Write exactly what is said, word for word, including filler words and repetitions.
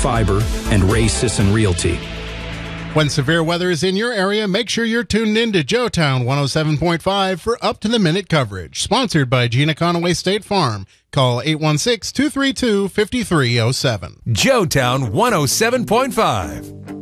Fiber, and Ray Sisson Realty. When severe weather is in your area, make sure you're tuned in to Joetown one oh seven point five for up-to-the-minute coverage. Sponsored by Gina Conaway State Farm. Call eight one six, two three two, five three zero seven. Joetown one oh seven point five.